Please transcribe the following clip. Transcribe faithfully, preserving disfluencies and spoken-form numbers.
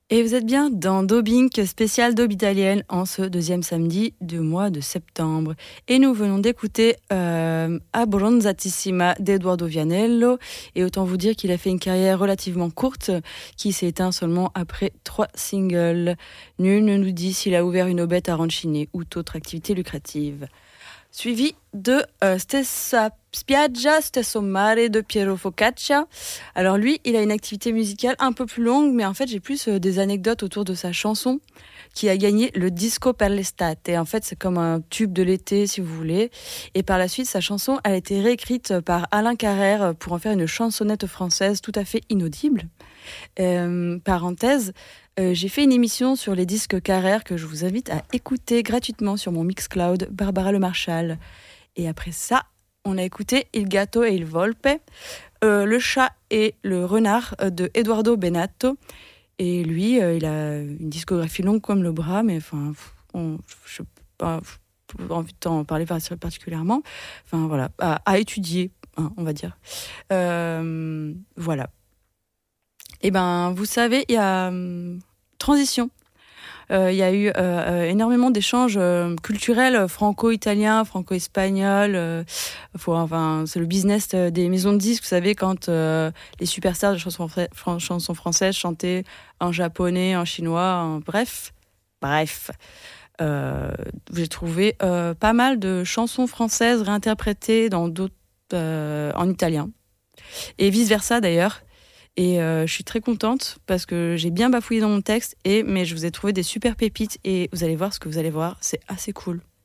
Et vous êtes bien dans Dobink, spécial Daube italienne, en ce deuxième samedi du mois de septembre. Et nous venons d'écouter euh, Abbronzatissima d'Edoardo Vianello. Et autant vous dire qu'il a fait une carrière relativement courte, qui s'est éteinte seulement après trois singles. Nul ne nous dit s'il a ouvert une aubette aranchinée ou d'autres activités lucratives. Suivi de euh, Stessa Spiaggia, Stesso Mare de Piero Focaccia. Alors lui, il a une activité musicale un peu plus longue, mais en fait j'ai plus euh, des anecdotes autour de sa chanson qui a gagné le Disco per l'estate. Et en fait c'est comme un tube de l'été si vous voulez. Et par la suite sa chanson a été réécrite par Alain Carrère pour en faire une chansonnette française tout à fait inaudible. Euh, parenthèse, euh, j'ai fait une émission sur les disques Carrère que je vous invite à écouter gratuitement sur mon Mixcloud, Barbara Le Marchal. Et après ça, on a écouté Il gatto e il volpe, euh, le chat et le renard de Edoardo Bennato. Et lui, euh, il a une discographie longue comme le bras, mais enfin, on, je n'ai pas envie de t'en parler particulièrement. Enfin voilà, à, à étudier, hein, on va dire. Euh, voilà. Eh ben, vous savez, il y a hum, transition. Euh, Il y a eu euh, euh, énormément d'échanges euh, culturels franco-italiens, franco-espagnols. Euh, faut, enfin, c'est le business des maisons de disques. Vous savez, quand euh, les superstars de chansons, fra- chansons françaises chantaient en japonais, en chinois, en... bref, bref. Euh, j'ai trouvé euh, pas mal de chansons françaises réinterprétées dans d'autres, euh, en italien. Et vice-versa d'ailleurs. Et euh, je suis très contente parce que j'ai bien bafouillé dans mon texte, et, mais je vous ai trouvé des super pépites et vous allez voir ce que vous allez voir, c'est assez cool.